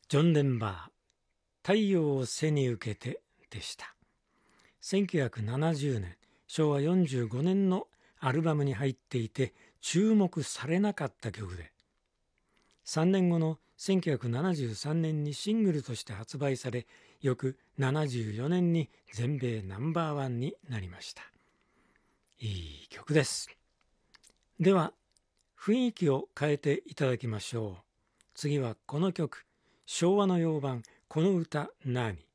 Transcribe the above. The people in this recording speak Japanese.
ジョン・デンバー、太陽を背に受けてでした。1970年、昭和45年のアルバムに入っていて注目されなかった曲で、3年後の1973年にシングルとして発売され、翌74年に全米ナンバーワンになりました。いい曲です。では、雰囲気を変えていただきましょう。次はこの曲、昭和の洋版、この歌なに。